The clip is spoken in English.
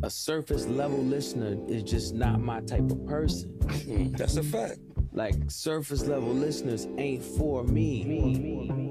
a surface level listener is just not my type of person. That's a fact. Like surface level listeners ain't for me.